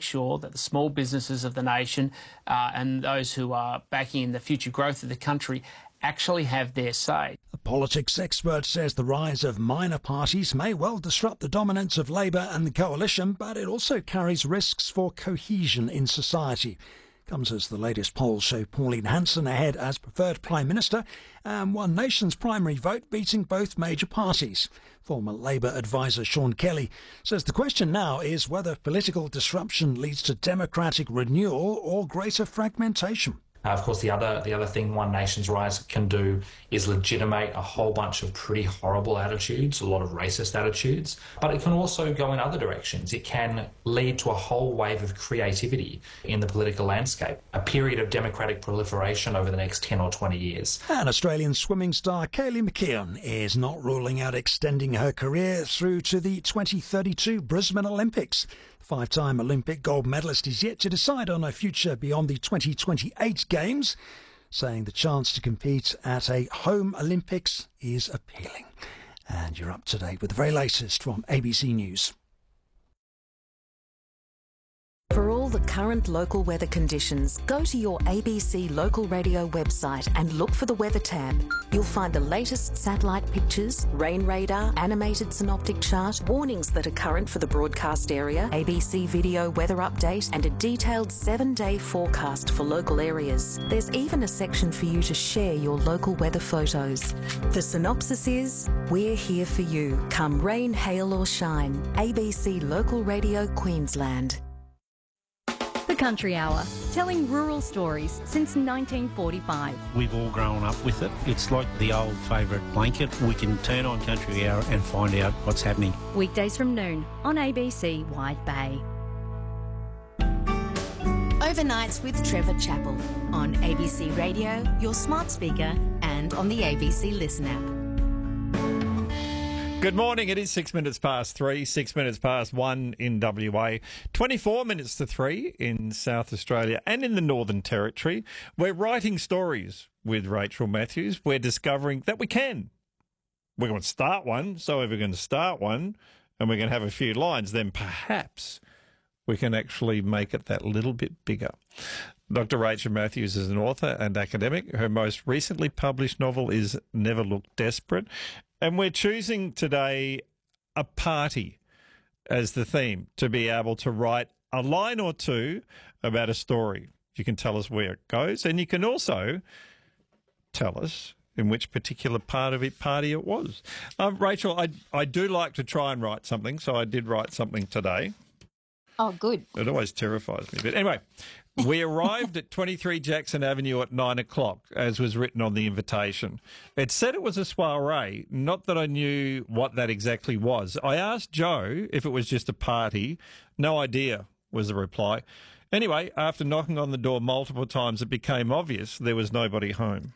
sure that the small businesses of the nation and those who are backing the future growth of the country actually have their say. A politics expert says the rise of minor parties may well disrupt the dominance of Labour and the coalition, but it also carries risks for cohesion in society. Comes as the latest polls show Pauline Hanson ahead as preferred Prime Minister and One Nation's primary vote beating both major parties. Former Labour advisor Sean Kelly says the question now is whether political disruption leads to democratic renewal or greater fragmentation. Of course, the other thing One Nation's Rise can do is legitimate a whole bunch of pretty horrible attitudes, a lot of racist attitudes, but it can also go in other directions. It can lead to a whole wave of creativity in the political landscape, a period of democratic proliferation over the next 10 or 20 years. And Australian swimming star Kaylee McKeown is not ruling out extending her career through to the 2032 Brisbane Olympics. Five-time Olympic gold medalist is yet to decide on her future beyond the 2028 Games, saying the chance to compete at a home Olympics is appealing. And you're up to date with the very latest from ABC News. For all the current local weather conditions, go to your ABC local radio website and look for the weather tab. You'll find the latest satellite pictures, rain radar, animated synoptic chart, warnings that are current for the broadcast area, ABC video weather update, and a detailed 7-day forecast for local areas. There's even a section for you to share your local weather photos. The synopsis is, we're here for you, come rain, hail or shine. ABC Local Radio Queensland. The Country Hour, telling rural stories since 1945. We've all grown up with it. It's like the old favourite blanket. We can turn on Country Hour and find out what's happening. Weekdays from noon on ABC Wide Bay. Overnights with Trevor Chappell on ABC Radio, your smart speaker, and on the ABC Listen app. Good morning. It is 6 minutes past 3, 6 minutes past 1 in WA, 24 minutes to 3 in South Australia and in the Northern Territory. We're writing stories with Rachel Matthews. We're discovering that we can. We're going to start one. So if we're going to start one and we're going to have a few lines, then perhaps we can actually make it that little bit bigger. Dr. Rachel Matthews is an author and academic. Her most recently published novel is Never Look Desperate. And we're choosing today a party as the theme to be able to write a line or two about a story. You can tell us where it goes, and you can also tell us in which particular part of it party it was. Rachel, I do like to try and write something, so I did write something today. Oh, good. It always terrifies me. But anyway, we arrived at 23 Jackson Avenue at 9 o'clock, as was written on the invitation. It said it was a soiree, not that I knew what that exactly was. I asked Joe if it was just a party. No idea, was the reply. Anyway, after knocking on the door multiple times, it became obvious there was nobody home.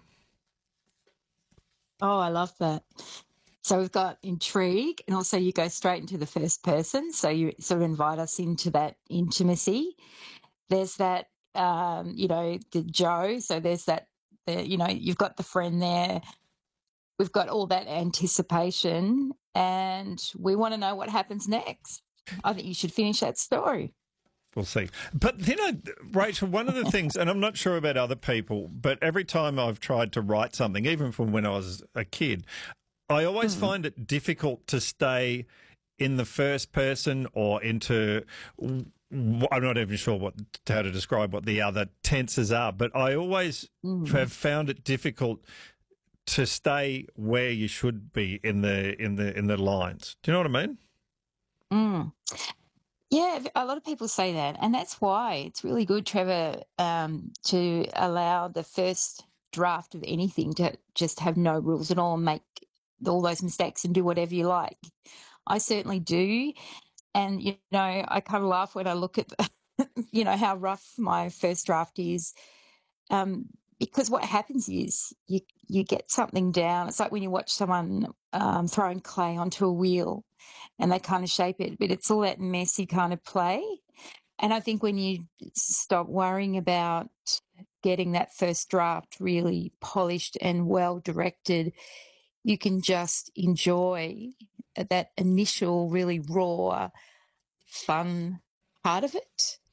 Oh, I love that. So we've got intrigue, and also you go straight into the first person. So you sort of invite us into that intimacy. There's that, the Joe. So there's that, you've got the friend there. We've got all that anticipation, and we want to know what happens next. I think you should finish that story. We'll see. But, Rachel, one of the things, and I'm not sure about other people, but every time I've tried to write something, even from when I was a kid, I always find it difficult to stay in the first person or into, I'm not even sure how to describe what the other tenses are, but I always have found it difficult to stay where you should be in the lines. Do you know what I mean? Yeah, a lot of people say that, and that's why it's really good, Trevor, to allow the first draft of anything to just have no rules at all and make all those mistakes and do whatever you like. I certainly do. And, I kind of laugh when I look at, how rough my first draft is. Because what happens is you get something down. It's like when you watch someone throwing clay onto a wheel and they kind of shape it, but it's all that messy kind of play. And I think when you stop worrying about getting that first draft really polished and well directed, you can just enjoy that initial really raw, fun part of it.